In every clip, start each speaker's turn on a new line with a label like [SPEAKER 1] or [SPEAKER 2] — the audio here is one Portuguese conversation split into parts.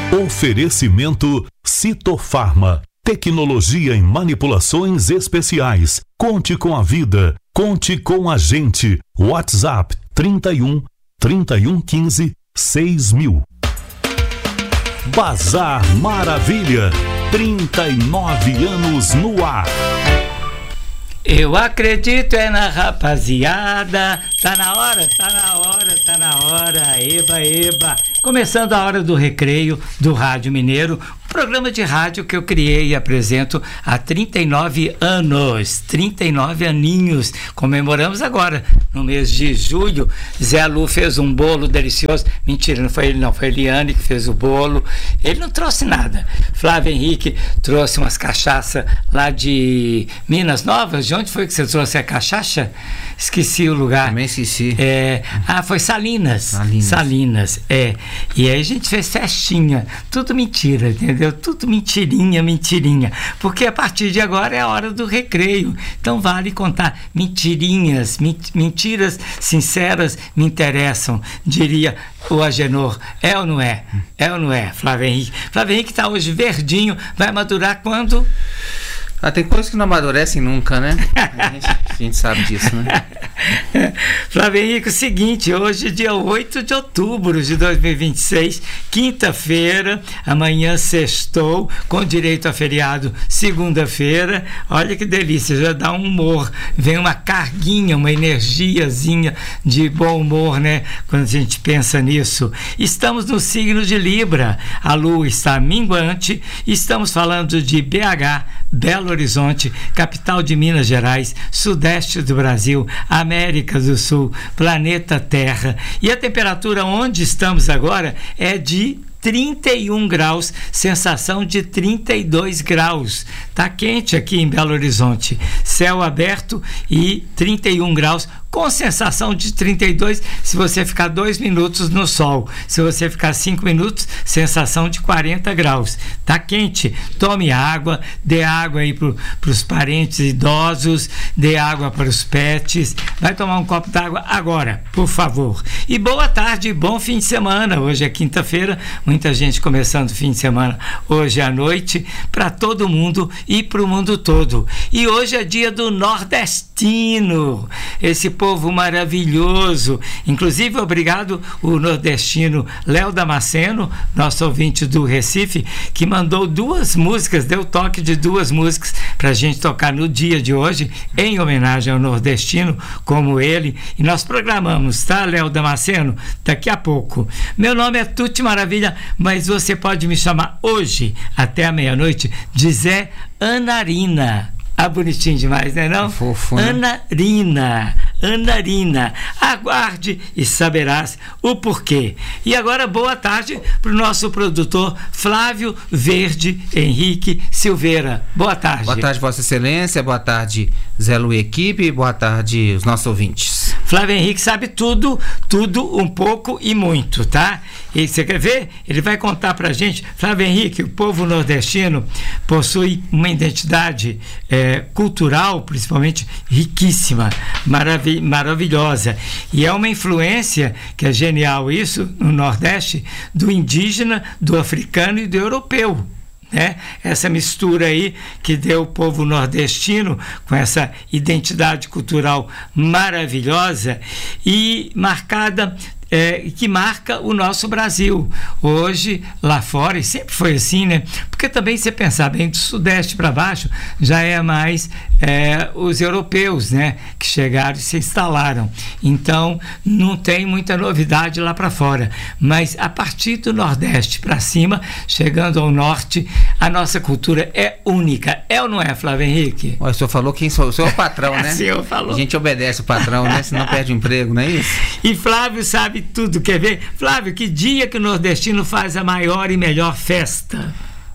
[SPEAKER 1] Oferecimento Citofarma. Tecnologia em manipulações especiais. Conte com a vida. Conte com a gente. WhatsApp 31 3115 6000. Bazar Maravilha. 39 anos no ar.
[SPEAKER 2] Eu acredito na rapaziada. Tá na hora, tá na hora, tá na hora. Eba, eba. Começando a hora do recreio do Rádio Mineiro, um programa de rádio que eu criei e apresento há 39 anos, 39 aninhos. Comemoramos agora, no mês de julho. Zé Lu fez um bolo delicioso. Mentira, não foi ele não, foi a Eliane que fez o bolo. Ele não trouxe nada. Flávio Henrique trouxe umas cachaças lá de Minas Novas. De onde foi que você trouxe a cachaça? Esqueci o lugar.
[SPEAKER 3] Também esqueci.
[SPEAKER 2] Foi Salinas. Salinas, E aí a gente fez festinha. Tudo mentira, entendeu? Tudo mentirinha. Porque a partir de agora é a hora do recreio. Então vale contar mentirinhas. Mentiras sinceras me interessam, diria o Agenor. É ou não é? É ou não é, Flávio Henrique? Flávio Henrique está hoje verdinho. Vai madurar quando?
[SPEAKER 3] Tem coisas que não amadurecem nunca, né? A gente sabe disso, né?
[SPEAKER 2] Flávio Henrique, o seguinte, hoje dia 8 de outubro de 2026, quinta-feira, amanhã sextou, com direito a feriado segunda-feira. Olha que delícia, já dá um humor, vem uma carguinha, uma energiazinha de bom humor, né? Quando a gente pensa nisso. Estamos no signo de Libra, a lua está minguante, estamos falando de BH, Belo Horizonte, capital de Minas Gerais, sudeste do Brasil, América do Sul, planeta Terra. E a temperatura onde estamos agora é de 31 graus, sensação de 32 graus. Tá quente aqui em Belo Horizonte. Céu aberto e 31 graus, com sensação de 32 se você ficar 2 minutos no sol. Se você ficar 5 minutos, sensação de 40 graus. Tá quente. Tome água, dê água aí para os parentes idosos, dê água para os pets. Vai tomar um copo d'água agora, por favor. E boa tarde, bom fim de semana. Hoje é quinta-feira, muita gente começando o fim de semana hoje à noite, para todo mundo e para o mundo todo. E hoje é dia do nordestino, esse povo maravilhoso. Inclusive, obrigado o nordestino Léo Damasceno, nosso ouvinte do Recife, que mandou 2 músicas, deu toque de 2 músicas para a gente tocar no dia de hoje, em homenagem ao nordestino como ele. E nós programamos, tá, Léo Damasceno? Daqui a pouco. Meu nome é Tuti Maravilha, mas você pode me chamar hoje, até a meia-noite, de Zé Anarina. Bonitinho demais, né, não?
[SPEAKER 3] Fofo, né?
[SPEAKER 2] Anarina, aguarde e saberás o porquê. E agora boa tarde para o nosso produtor Flávio Verde Henrique Silveira. Boa tarde.
[SPEAKER 3] Boa tarde, Vossa Excelência, boa tarde, Zé Lu equipe, boa tarde os nossos ouvintes.
[SPEAKER 2] Flávio Henrique sabe tudo um pouco e muito, tá? E você quer ver? Ele vai contar pra gente. Flávio Henrique, o povo nordestino possui uma identidade cultural, principalmente riquíssima, maravilhosa. E é uma influência, que é genial isso, no Nordeste, do indígena, do africano e do europeu. Né? Essa mistura aí que deu o povo nordestino com essa identidade cultural maravilhosa e marcada, que marca o nosso Brasil hoje lá fora, e sempre foi assim, né? Porque também, se pensar bem, do sudeste para baixo já é mais os europeus, né? Que chegaram e se instalaram. Então não tem muita novidade lá para fora, mas a partir do nordeste para cima, chegando ao norte, a nossa cultura é única. É ou não é, Flávio Henrique?
[SPEAKER 3] O senhor falou quem sou? O senhor é o patrão, né?
[SPEAKER 2] O senhor falou.
[SPEAKER 3] A gente obedece o patrão, né? Senão perde o emprego, não é isso?
[SPEAKER 2] E Flávio sabe tudo, quer ver? Flávio, que dia que o nordestino faz a maior e melhor festa?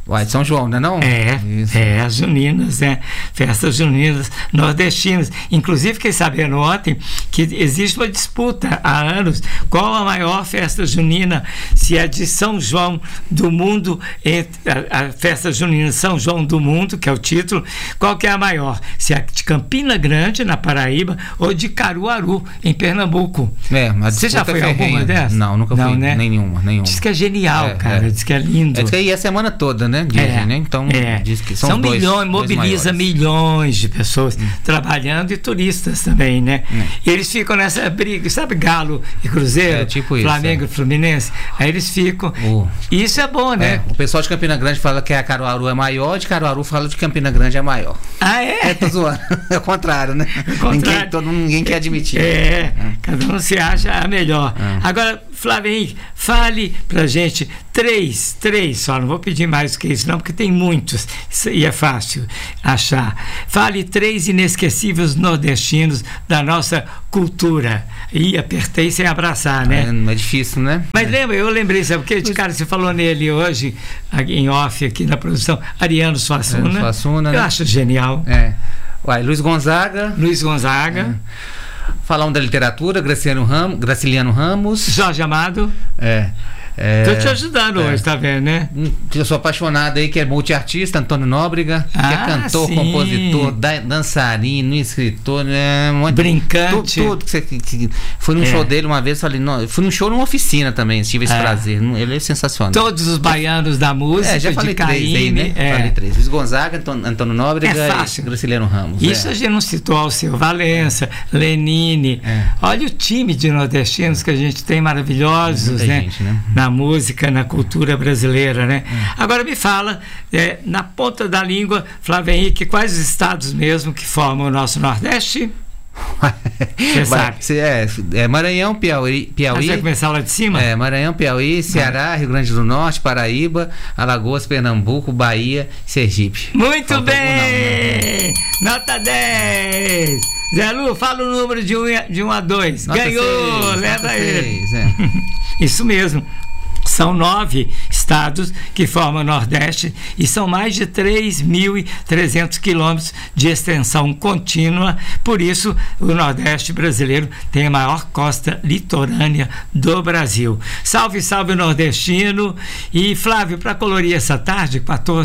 [SPEAKER 3] Uai, de São João, né não?
[SPEAKER 2] As juninas, né? Festas juninas nordestinas. Inclusive, fiquei sabendo ontem que existe uma disputa há anos qual a maior festa junina, se é de São João do Mundo, a festa junina São João do Mundo, que é o título, qual que é a maior? Se é de Campina Grande, na Paraíba, ou de Caruaru, em Pernambuco. Você já foi a alguma dessas?
[SPEAKER 3] Não, nunca fui, né? Nenhuma.
[SPEAKER 2] Diz que é genial, cara, diz que é lindo.
[SPEAKER 3] Diz que aí a semana toda, né? Dizem, né? Então, diz que são
[SPEAKER 2] milhões, mobiliza milhões de pessoas trabalhando e turistas também, né? E eles ficam nessa briga, sabe, Galo e Cruzeiro,
[SPEAKER 3] tipo
[SPEAKER 2] Flamengo e Fluminense, aí eles ficam. Isso é bom, né?
[SPEAKER 3] O pessoal de Campina Grande fala que a Caruaru é maior, de Caruaru fala que Campina Grande é maior.
[SPEAKER 2] Tô
[SPEAKER 3] zoando. É o contrário, né? Ninguém quer admitir.
[SPEAKER 2] Cada um se acha a melhor. Agora, Flávio Henrique, fale pra gente três só, não vou pedir mais que isso não, porque tem muitos e é fácil achar. Fale 3 inesquecíveis nordestinos da nossa cultura. E apertei sem abraçar, né?
[SPEAKER 3] Não é difícil, né?
[SPEAKER 2] Mas eu lembrei, sabe porque cara, você falou nele hoje, em off aqui na produção, Ariano Suassuna. Eu acho genial.
[SPEAKER 3] Luiz Gonzaga. Falamos da literatura, Graciliano Ramos.
[SPEAKER 2] Jorge Amado. Tô te ajudando hoje, tá vendo, né?
[SPEAKER 3] Eu sou apaixonado aí, que é multiartista, Antônio Nóbrega, que é cantor, compositor, dançarino, escritor, né?
[SPEAKER 2] Brincante.
[SPEAKER 3] Tudo. Fui num show dele uma vez, falei, fui num show numa oficina também, tive esse prazer. Ele é sensacional.
[SPEAKER 2] Todos os baianos da música,
[SPEAKER 3] já falei 3 aí, né? Falei 3. Luiz Gonzaga, Antônio Nóbrega e Graciliano Ramos.
[SPEAKER 2] Isso a gente não citou Alceu Valença, Lenine. Olha o time de nordestinos que a gente tem maravilhosos, né?
[SPEAKER 3] Gente, né?
[SPEAKER 2] Na música, na cultura brasileira, né? Agora me fala, na ponta da língua, Flávio Henrique, quais os estados mesmo que formam o nosso Nordeste? Você sabe?
[SPEAKER 3] Maranhão, Piauí.
[SPEAKER 2] Você vai começar lá de cima?
[SPEAKER 3] Maranhão, Piauí, Ceará, Rio Grande do Norte, Paraíba, Alagoas, Pernambuco, Bahia, Sergipe.
[SPEAKER 2] Muito bem! Nota 10! Zé Lu, fala o número de 1 a 2.
[SPEAKER 3] Nota
[SPEAKER 2] Ganhou!
[SPEAKER 3] 6,
[SPEAKER 2] leva ele. Isso mesmo. São 9 estados que formam o Nordeste e são mais de 3.300 quilômetros de extensão contínua. Por isso, o Nordeste brasileiro tem a maior costa litorânea do Brasil. Salve, salve nordestino! E Flávio, para colorir essa tarde,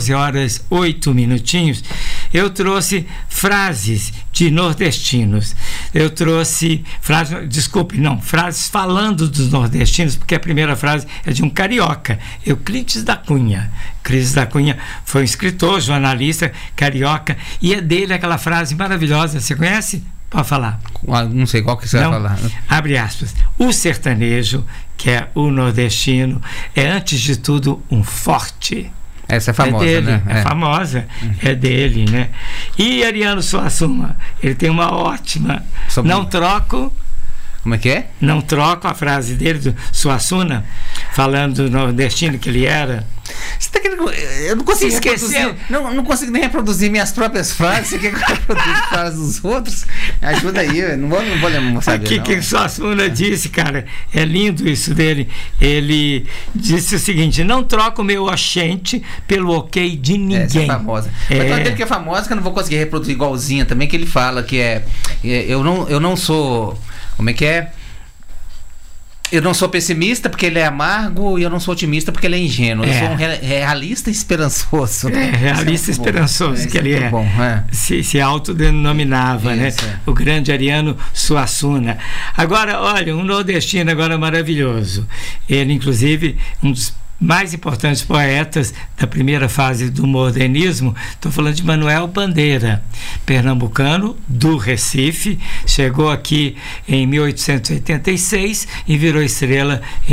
[SPEAKER 2] 14h08, eu trouxe frases de nordestinos. Eu trouxe frases falando dos nordestinos, porque a primeira frase é de um carioca, Euclides da Cunha. Euclides da Cunha foi um escritor, jornalista, carioca, e é dele aquela frase maravilhosa, você conhece? Pode falar.
[SPEAKER 3] Não sei qual que você vai falar.
[SPEAKER 2] Abre aspas. O sertanejo, que é o nordestino, é antes de tudo um forte.
[SPEAKER 3] Essa é famosa,
[SPEAKER 2] dele,
[SPEAKER 3] né?
[SPEAKER 2] É famosa, é dele, né? E Ariano Suassuna, ele tem uma ótima. Não troco.
[SPEAKER 3] Como é que é?
[SPEAKER 2] Não troco a frase dele, do Suassuna, falando do nordestino que ele era.
[SPEAKER 3] Você tá querendo... Eu não consigo
[SPEAKER 2] esquecer.
[SPEAKER 3] Não consigo nem reproduzir minhas próprias frases. Você quer que eu reproduza as frases dos outros? Ajuda aí, não vou mostrar.
[SPEAKER 2] O que o Suassuna disse, cara, é lindo isso dele. Ele disse o seguinte: não troco o meu oxente pelo ok de ninguém.
[SPEAKER 3] Essa é famosa. Mas tem uma dele que é famosa, que eu não vou conseguir reproduzir igualzinha também, que ele fala que eu não sou... Como é que é? Eu não sou pessimista porque ele é amargo e eu não sou otimista porque ele é ingênuo. Eu sou um realista esperançoso.
[SPEAKER 2] Realista esperançoso que ele é.
[SPEAKER 3] Bom,
[SPEAKER 2] se autodenominava, né? O grande Ariano Suassuna. Agora, olha, um nordestino agora maravilhoso. Ele, inclusive, um dos mais importantes poetas da primeira fase do modernismo. Estou falando de Manuel Bandeira, pernambucano do Recife, chegou aqui em 1886 e virou estrela em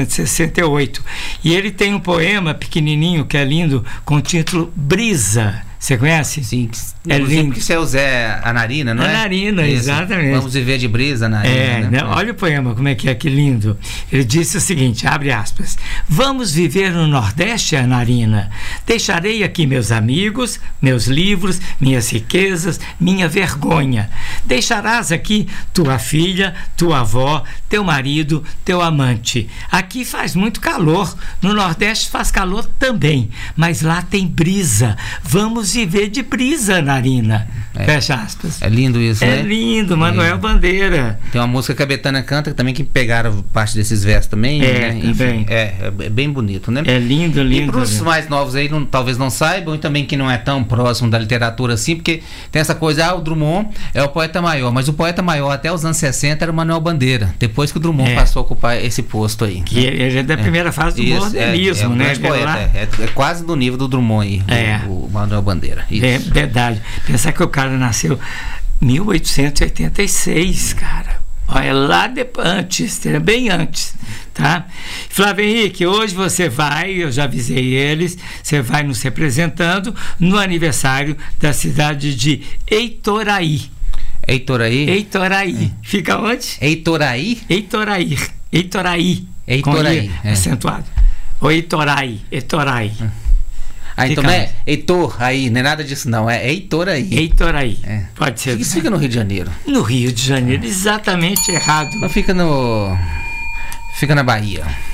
[SPEAKER 2] 1968. E ele tem um poema pequenininho que é lindo, com o título Brisa. Você conhece?
[SPEAKER 3] Sim.
[SPEAKER 2] É lindo.
[SPEAKER 3] Que você é o Zé a Narina, não é?
[SPEAKER 2] A Narina, exatamente.
[SPEAKER 3] Vamos viver de brisa, Narina.
[SPEAKER 2] Né? Olha o poema, como é, que lindo. Ele disse o seguinte, abre aspas. Vamos viver no Nordeste, a Narina. Deixarei aqui meus amigos, meus livros, minhas riquezas, minha vergonha. Deixarás aqui tua filha, tua avó, teu marido, teu amante. Aqui faz muito calor. No Nordeste faz calor também, mas lá tem brisa. Vamos viver de brisa, Narina. Fecha aspas.
[SPEAKER 3] É lindo isso, né?
[SPEAKER 2] É lindo, Manuel Bandeira.
[SPEAKER 3] Tem uma música que a Betânia canta também, que pegaram parte desses versos também. Né? Enfim, é bem bonito, né?
[SPEAKER 2] É lindo, lindo.
[SPEAKER 3] E para os mais novos aí, talvez não saibam, e também que não é tão próximo da literatura assim, porque tem essa coisa, o Drummond é o poeta maior, mas o poeta maior até os anos 60 era o Manuel Bandeira, depois que o Drummond passou a ocupar esse posto aí.
[SPEAKER 2] Que ele é da primeira fase do modernismo, né?
[SPEAKER 3] Poeta, é quase do nível do Drummond aí, o Manuel Bandeira. Isso.
[SPEAKER 2] É verdade. Pensar que o cara nasceu em 1886, cara. Olha, lá antes, bem antes, tá? Flávio Henrique, hoje você vai, eu já avisei eles, você vai nos representando no aniversário da cidade de Eitoraí.
[SPEAKER 3] Eitoraí?
[SPEAKER 2] Eitoraí. Fica onde?
[SPEAKER 3] Eitoraí?
[SPEAKER 2] Eitoraí. Eitoraí.
[SPEAKER 3] Eitoraí.
[SPEAKER 2] Acentuado. Ou Eitoraí. Eitoraí.
[SPEAKER 3] Então não é Heitor aí, não é nada disso não, é Eitoraí.
[SPEAKER 2] Eitoraí. Pode ser.
[SPEAKER 3] Isso fica no Rio de Janeiro.
[SPEAKER 2] No Rio de Janeiro, exatamente errado.
[SPEAKER 3] Não fica no... Fica na Bahia.